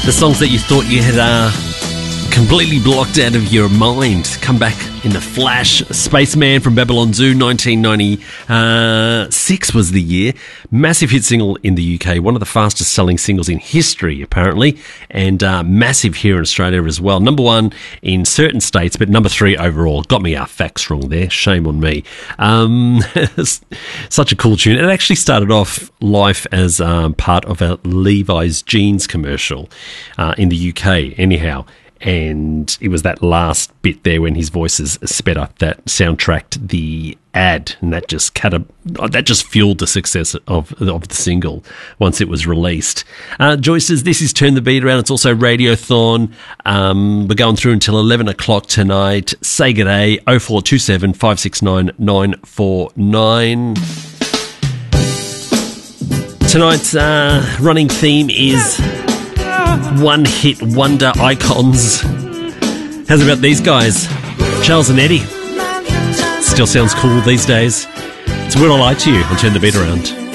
The songs that you thought you had completely blocked out of your mind come back in a flash. Spaceman from Babylon Zoo, 1996 was the year. Massive hit single in the UK, one of the fastest selling singles in history apparently, and massive here in Australia as well. Number one in certain states, but number 3 overall. Got me our facts wrong there, shame on me. Such a cool tune. It actually started off life as part of a Levi's jeans commercial in the UK anyhow. And it was that last bit there when his voice is sped up that soundtracked the ad, and that just fueled the success of the single once it was released. Joyce says this is Turn the Beat Around. It's also Radiothon. We're going through until 11 o'clock tonight. Say g'day, 0427 569 949. Tonight's running theme is one-hit wonder icons. How's about these guys? Charles and Eddie. Still sounds cool these days. It's Will I Lie to You on Turn the Beat Around.